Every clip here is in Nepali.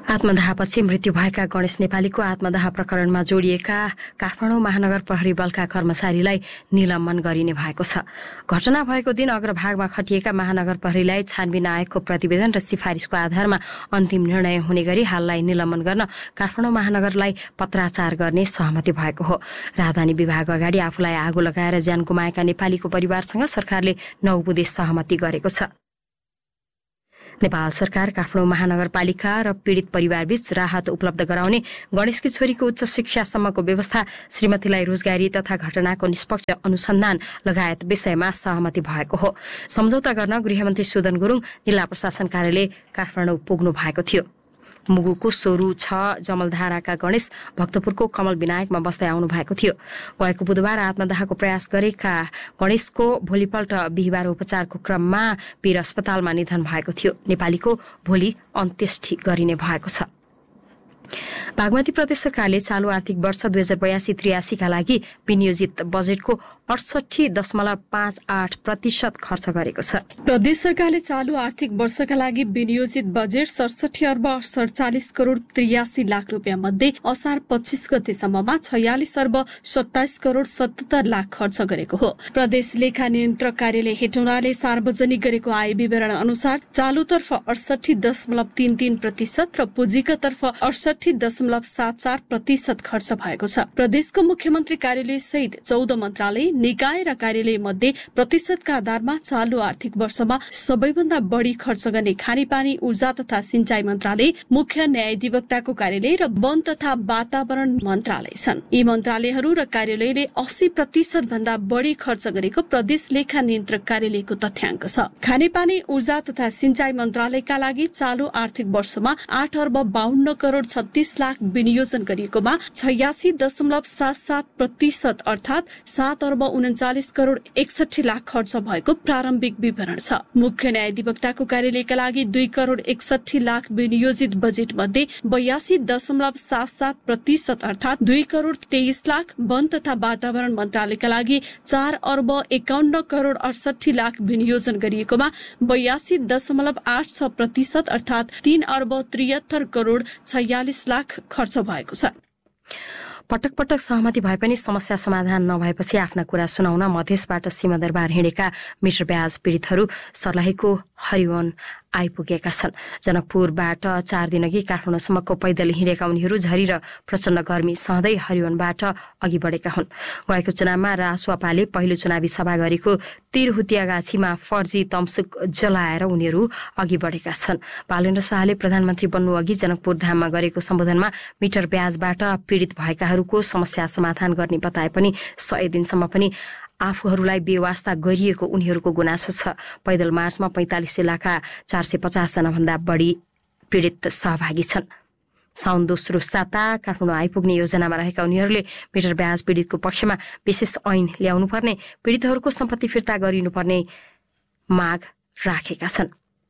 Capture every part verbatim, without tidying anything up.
आत्मदाहपछि मृत्यु भएका गणेश नेपालीको आत्मदाह प्रकरणमा जोडिएका काठमाडौँ महानगर प्रहरी बलका कर्मचारीलाई निलम्बन गरिने भएको छ। घटना भएको दिन अग्रभागमा खटिएका महानगर प्रहरीलाई छानबिन आयोगको प्रतिवेदन र सिफारिसको आधारमा अन्तिम निर्णय हुने गरी हाललाई निलम्बन गर्न काठमाडौँ महानगरलाई पत्राचार गर्ने सहमति भएको हो। राजधानी विभाग अगाडि आफूलाई आगो लगाएर ज्यान गुमाएका नेपालीको परिवारसँग सरकारले नौ बुँदे सहमति गरेको छ। नेपाल सरकार काठमाडौँ महानगरपालिका र पीडित परिवारबीच राहत उपलब्ध गराउने, गणेशकी छोरीको उच्च शिक्षासम्मको व्यवस्था, श्रीमतीलाई रोजगारी तथा घटनाको निष्पक्ष अनुसन्धान लगायत विषयमा सहमति भएको हो। सम्झौता गर्न गृहमन्त्री सुदन गुरुङ जिल्ला प्रशासन कार्यालय काठमाडौँ पुग्नु भएको थियो। मुगुको सोरु छ जमलधाराका गणेश भक्तपुरको कमल विनायकमा बस्दै आउनु भएको थियो। गएको बुधबार आत्मदाहको प्रयास गरेका गणेशको भोलिपल्ट बिहिबार उपचारको क्रममा वीर अस्पतालमा निधन भएको थियो। नेपालीको भोलि अन्त्येष्टि गरिने भएको छ। बागमती प्रदेश सरकारले चालू आर्थिक वर्ष दुई हजार बयासी त्रियासीका लागि विनियोजित बजेटको अडसठी दशमलव पाँच आठ प्रतिशत खर्च गरेको छ। प्रदेश सरकारले चालू आर्थिक वर्षका लागि विनियोजित बजेट सडसठी अर्ब सडचालिस करोड़ त्रियासी लाख रुपियाँ मध्ये असार पच्चीस गतेसम्ममा छयालिस अर्ब सत्ताइस करोड़ सतहत्तर लाख खर्च गरेको हो। प्रदेश लेखा नियन्त्रक कार्यालय हेटौँडाले सार्वजनिक गरेको आय विवरण अनुसार चालुतर्फ अडसठी दशमलव तीन तीन प्रतिशत र पुँजीगततर्फ अडसठी दशमलव सात चार प्रतिशत खर्च भएको छ। प्रदेशको मुख्यमन्त्री कार्यालय सहित चौध मन्त्रालय, निकाय र कार्यालय मध्ये प्रतिशतका आधारमा चालू आर्थिक वर्षमा सबैभन्दा बढी खर्च गर्ने खानेपानी, ऊर्जा तथा सिंचाई मन्त्रालय, मुख्य न्यायाधिवक्ताको कार्यालय र वन तथा वातावरण मन्त्रालय छन्। यी मन्त्रालयहरू र कार्यालयले अस्सी प्रतिशत भन्दा बढी खर्च गरेको प्रदेश लेखा नियन्त्रक कार्यालयको तथ्याङ्क छ। खानेपानी, ऊर्जा तथा सिंचाई मन्त्रालयका लागि चालू आर्थिक वर्षमा आठ अर्ब बाहन्न करोड़ छत्तीस लाख विनियोजन गरिएकोमा छयासी दशमलव सात सात प्रतिशत अर्थात सात अर्ब उन्चालिस करोड़ एकसठी लाख खर्च भएको प्रारम्भिक विवरण छ। मुख्य न्यायाधिवक्ताको कार्यालयका लागि दुई करोड़ एकसठी लाख विनियोजित बजेट मध्ये बयासी दशमलव सात सात प्रतिशत अर्थात दुई करोड़ तेइस लाख, वन तथा वातावरण मन्त्रालयका लागि चार अर्ब एकाउन्न करोड़ अडसठी लाख विनियोजन गरिएकोमा बयासी दशमलव आठ छ प्रतिशत अर्थात तीन अर्ब त्रिहत्तर करोड़ छयालिस लाख खर्च भएको छ। पटक पटक सहमति भए पनि समस्या समाधान नभएपछि आफ्ना कुरा सुनाउन मधेसबाट सिंहदरबार हिँडेका मिटर ब्याज पीडितहरू सर्लाहीको हरिवन आइपुगेका छन्। जनकपुरबाट चार दिनअघि काठमाडौँसम्मको पैदल हिँडेका उनीहरू झरी र प्रचण्ड गर्मी सहँदै हरिवनबाट अघि बढेका हुन्। गएको चुनावमा रासुवापाले पहिलो चुनावी सभा गरेको तिरहुतियागाछीमा फर्जी तमसुक जलाएर उनीहरू अघि बढेका छन्। बालेन्द्र शाहले प्रधानमन्त्री बन्नु अघि जनकपुर धाममा गरेको सम्बोधनमा मिटर ब्याजबाट पीडित भएकाहरूको समस्या समाधान गर्ने बताए पनि सय दिनसम्म पनि आफूहरूलाई बेवास्ता गरिएको उनीहरूको गुनासो छ। पैदल मार्चमा पैंतालिस जिल्लाका चार सय पचास जना भन्दा बढी पीडित सहभागी छन्। साउन दोस्रो साता काठमाडौँ आइपुग्ने योजनामा रहेका उनीहरूले मिटर ब्याज पीडितको पक्षमा विशेष ऐन ल्याउनुपर्ने, पीडितहरूको सम्पत्ति फिर्ता गरिनुपर्ने माग राखेका छन्।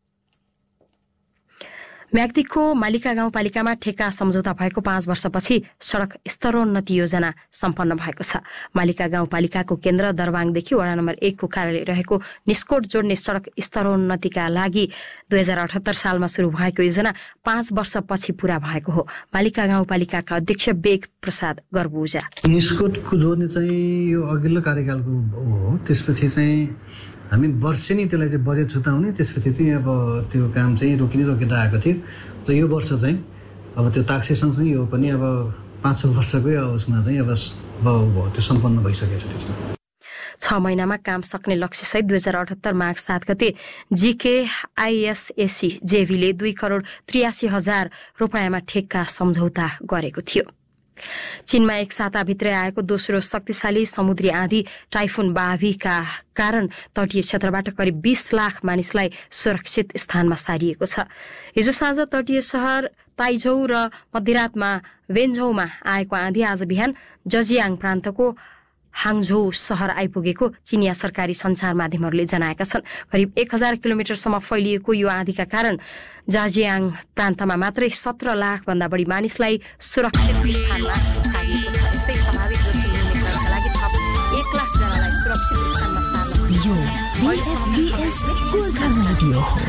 म्याग्दीको मालिका गाउँपालिकामा ठेक्का सम्झौता भएको पाँच वर्षपछि सड़क स्तरोन्नति योजना सम्पन्न भएको छ। मालिका गाउँपालिकाको केन्द्र दरबाङदेखि वडा नम्बर एकको कार्यालय रहेको निस्कोट जोड्ने सड़क स्तरोन्नतिका लागि दुई हजार अठहत्तर सालमा शुरू भएको योजना पाँच वर्षपछि पूरा भएको हो। मालिका गाउँपालिकाका अध्यक्ष बेग प्रसाद गर्बुजा, निस्कोटको जोड्ने चाहिँ यो अघिल्लो कार्यकालको हो। त्यसपछि चाहिँ हामी वर्षेनी त्यसलाई चाहिँ बजेट छुटाउने, त्यसपछि चाहिँ अब त्यो काम चाहिँ रोकिने रोकिँदै आएको थियो। र यो वर्ष चाहिँ अब त्यो ताक्सी सँगसँगै यो पनि अब पाँच छ वर्षकै उसमा चाहिँ अब भयो त्यो सम्पन्न भइसकेको छ। त्यसमा छ महिनामा काम सक्ने लक्ष्यसहित दुई हजार अठहत्तर माघ सात गते जीके आइएसएसी जेभीले दुई करोड़ त्रियासी हजार रुपियाँमा ठेक्का सम्झौता गरेको थियो। चीनमा एक साताभित्रै आएको दोस्रो शक्तिशाली समुद्री आँधी टाइफुन बाभिका कारण तटीय क्षेत्रबाट करिब बीस लाख मानिसलाई सुरक्षित स्थानमा सारिएको छ। हिजो साँझ तटीय शहर ताइझौ र मध्यरातमा वेन्झौमा आएको आँधी आज बिहान जजियाङ प्रान्तको हाङझौ शहर आइपुगेको चिनिया सरकारी सञ्चार माध्यमहरूले जनाएका छन्। करिब एक हजार किलोमिटरसम्म फैलिएको यो आँधीका कारण जाजियाङ प्रान्तमा मात्रै सत्र लाख भन्दा बढी मानिसलाई सुरक्षित स्थानमा सारिएको छ। यस्तै स्वाभाविक जोखिम नियन्त्रणका लागि थप एक लाख जनालाई सुरक्षित स्थानमा सार्न